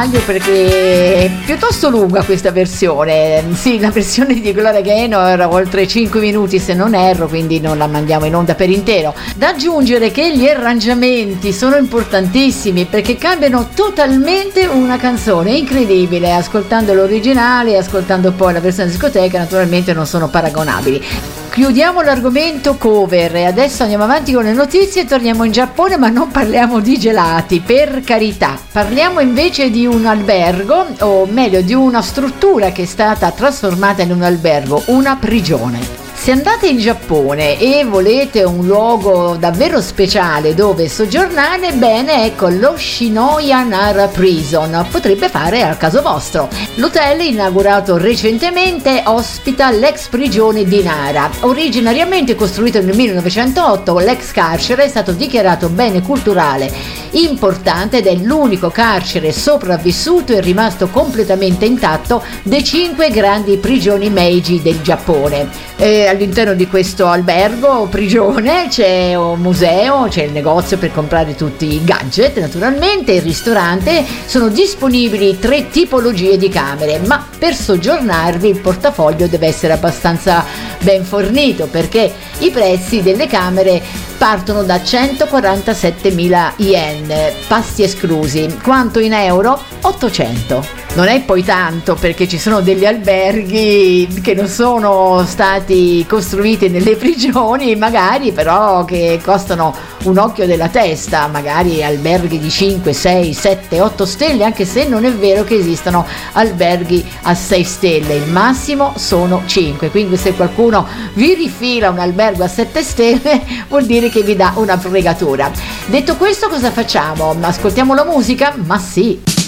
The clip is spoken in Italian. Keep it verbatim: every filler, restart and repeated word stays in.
sbaglio perché è piuttosto lunga questa versione. Sì, la versione di Gloria Gaynor era oltre cinque minuti se non erro, quindi non la mandiamo in onda per intero. Da aggiungere che gli arrangiamenti sono importantissimi perché cambiano totalmente una canzone, è incredibile, ascoltando l'originale e ascoltando poi la versione discoteca naturalmente non sono paragonabili. Chiudiamo l'argomento cover e adesso andiamo avanti con le notizie e torniamo in Giappone, ma non parliamo di gelati, per carità. Parliamo invece di un albergo, o meglio di una struttura che è stata trasformata in un albergo, una prigione. Se andate in Giappone e volete un luogo davvero speciale dove soggiornare, bene, ecco, lo Shinoya Nara Prison potrebbe fare al caso vostro. L'hotel, inaugurato recentemente, ospita l'ex prigione di Nara. Originariamente costruito nel millenovecentootto, l'ex carcere è stato dichiarato bene culturale importante ed è l'unico carcere sopravvissuto e rimasto completamente intatto dei cinque grandi prigioni Meiji del Giappone. E all'interno di questo albergo o prigione c'è un museo, c'è il negozio per comprare tutti i gadget, naturalmente il ristorante. Sono disponibili tre tipologie di camere, ma per soggiornarvi il portafoglio deve essere abbastanza ben fornito perché i prezzi delle camere partono da centoquarantasettemila yen, pasti esclusi. Quanto in euro? ottocento. Non è poi tanto perché ci sono degli alberghi che non sono stati costruiti nelle prigioni, magari però che costano un occhio della testa, magari alberghi di cinque, sei, sette, otto stelle, anche se non è vero che esistano alberghi a sei stelle, il massimo sono cinque, quindi se qualcuno vi rifila un albergo a sette stelle vuol dire che vi dà una fregatura. Detto questo, cosa facciamo? Ascoltiamo la musica? Ma sì!